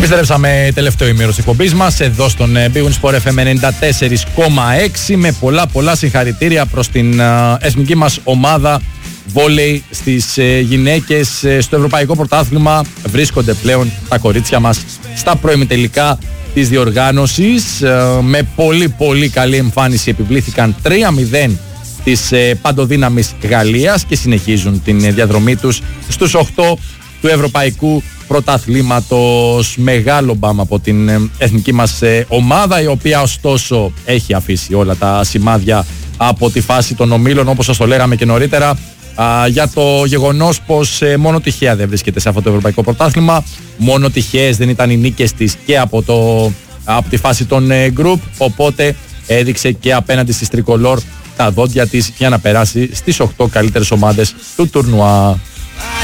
Επιστρέψαμε τελευταίο ημίρο της εκπομπής μας εδώ στον Big Win Sport FM 94,6 με πολλά συγχαρητήρια προς την εθνική μας ομάδα βόλεϊ στις γυναίκες. Στο Ευρωπαϊκό Πρωτάθλημα βρίσκονται πλέον τα κορίτσια μας στα προημιτελικά της διοργάνωσης. Με πολύ καλή εμφάνιση επιβλήθηκαν 3-0 της παντοδύναμης Γαλλίας και συνεχίζουν την διαδρομή τους στους 8 του Ευρωπαϊκού Πρωταθλήματος. Μεγάλο μπαμ από την εθνική μας ομάδα, η οποία ωστόσο έχει αφήσει όλα τα σημάδια από τη φάση των ομίλων, όπως σας το λέγαμε και νωρίτερα, για το γεγονός πως μόνο τυχαία δεν βρίσκεται σε αυτό το Ευρωπαϊκό Πρωτάθλημα. Μόνο τυχαίες δεν ήταν οι νίκες της και από τη φάση των group, οπότε έδειξε και απέναντι στις Τρικολόρ τα δόντια της για να περάσει στις 8 καλύτερες ομάδες του τουρνουά.